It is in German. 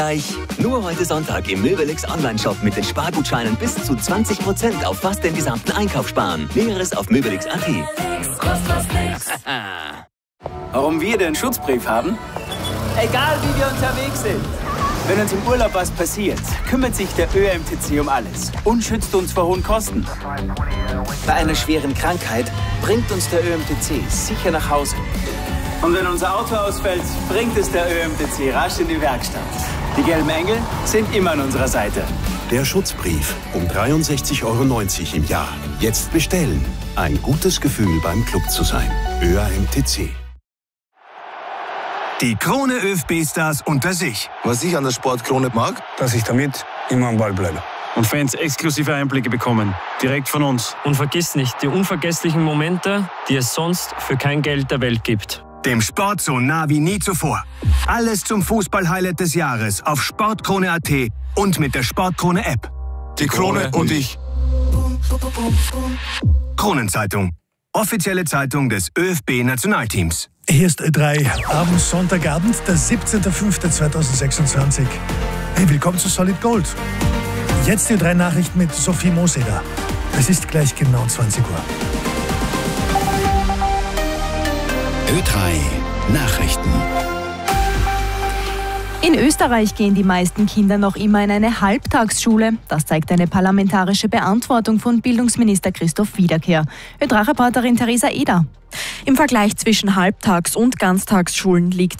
Nur heute Sonntag im Möbelix Online-Shop mit den Spargutscheinen bis zu 20% auf fast den gesamten Einkauf sparen. Näheres auf möbelix.at. Warum wir den Schutzbrief haben? Egal wie wir unterwegs sind. Wenn uns im Urlaub was passiert, kümmert sich der ÖMTC um alles und schützt uns vor hohen Kosten. Bei einer schweren Krankheit bringt uns der ÖMTC sicher nach Hause. Und wenn unser Auto ausfällt, bringt es der ÖMTC rasch in die Werkstatt. Die gelben Engel sind immer an unserer Seite. Der Schutzbrief um 63,90 € im Jahr. Jetzt bestellen. Ein gutes Gefühl beim Club zu sein. ÖMTC. Die Krone ÖFB-Stars unter sich. Was ich an der Sportkrone mag, dass ich damit immer am Ball bleibe. Und Fans exklusive Einblicke bekommen, direkt von uns. Und vergiss nicht die unvergesslichen Momente, die es sonst für kein Geld der Welt gibt. Dem Sport so nah wie nie zuvor. Alles zum Fußball-Highlight des Jahres auf sportkrone.at und mit der Sportkrone-App. die Krone und ich. Kronenzeitung. Offizielle Zeitung des ÖFB-Nationalteams. Hier ist Ö3 am Sonntagabend, der 17.05.2026. Hey, willkommen zu Solid Gold. Jetzt die Ö3 Nachrichten mit Sophie Moseder. Es ist gleich genau 20 Uhr. Ö3 Nachrichten. In Österreich gehen die meisten Kinder noch immer in eine Halbtagsschule. Das zeigt eine parlamentarische Beantwortung von Bildungsminister Christoph Wiederkehr. Ö3-Reporterin Theresa Eder. Im Vergleich zwischen Halbtags- und Ganztagsschulen liegt